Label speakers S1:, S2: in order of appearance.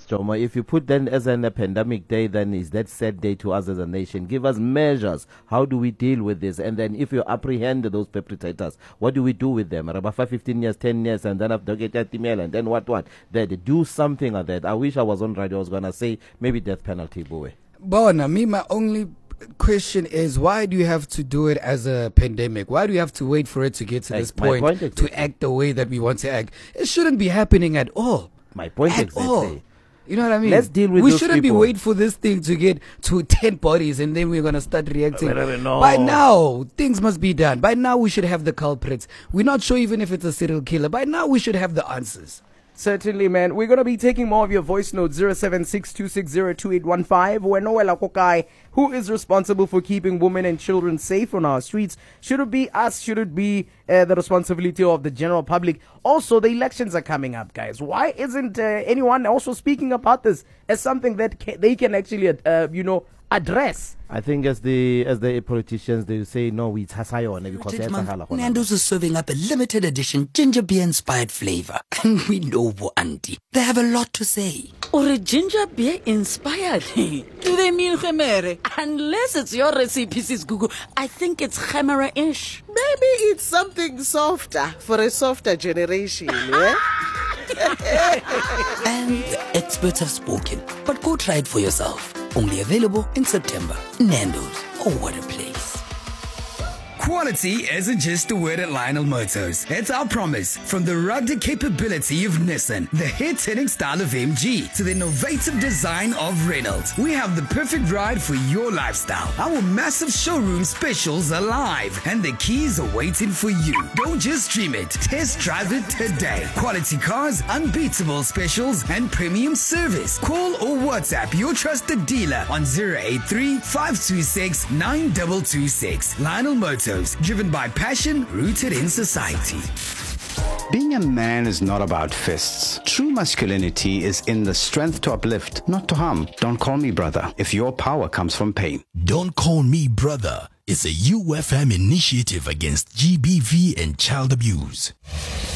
S1: thoughts, Jomo. If you put then as a pandemic day, then is that sad day to us as a nation? Give us measures. How do we deal with this? And then if you apprehend those perpetrators, what do we do with them? About 15 years, 10 years, and then after get that email, and then what? They do something like that. I wish I was on radio. I was going to say maybe death penalty, boy.
S2: Bona, my only question is, why do you have to do it as a pandemic? Why do you have to wait for it to get to this point to act the way that we want to act? It shouldn't be happening at all.
S1: My point exactly.
S2: You know what I mean?
S1: Let's deal with
S2: We
S1: those
S2: shouldn't
S1: people.
S2: be waiting for this thing to get to 10 bodies and then we're going to start reacting.
S1: No.
S2: By now, things must be done. By now, we should have the culprits. We're not sure even if it's a serial killer. By now, we should have the answers.
S3: Certainly, man. We're going to be taking more of your voice notes, 0762602815. We're Noela Kokai, who is responsible for keeping women and children safe on our streets. Should it be us? Should it be the responsibility of the general public? Also, the elections are coming up, guys. Why isn't anyone also speaking about this as something that they can actually, address?
S1: I think as the politicians, they say, no, it's Hasayone because
S4: Nando's is serving up a limited edition ginger beer inspired flavor. And we know Bo Auntie. They have a lot to say.
S5: Or a ginger beer inspired? Do they mean Khemere? Unless it's your recipe, Sis Gugu. I think it's Khemera-ish.
S6: Maybe it's something softer for a softer generation, yeah?
S4: And the experts have spoken. But go try it for yourself. Only available in September. Nando's. Oh, what a place.
S7: Quality isn't just a word at Lionel Motors. It's our promise. From the rugged capability of Nissan, the hit-hitting style of MG, to the innovative design of Reynolds, we have the perfect ride for your lifestyle. Our massive showroom specials are live, and the keys are waiting for you. Don't just stream it. Test drive it today. Quality cars, unbeatable specials, and premium service. Call or WhatsApp your trusted dealer on 083-526-9226. Lionel Motors. Driven by passion, rooted in society.
S8: Being a man is not about fists. True masculinity is in the strength to uplift, not to harm. Don't call me brother if your power comes from pain.
S9: Don't Call Me Brother is a UFM initiative against GBV and child abuse.